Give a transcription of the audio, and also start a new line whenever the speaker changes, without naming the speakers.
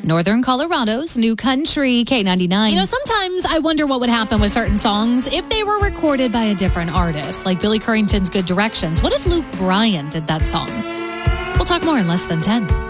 Northern Colorado's new country, K99.
You know, sometimes I wonder what would happen with certain songs if they were recorded by a different artist, like Billy Currington's Good Directions. What if Luke Bryan did that song?
We'll talk more in less than 10.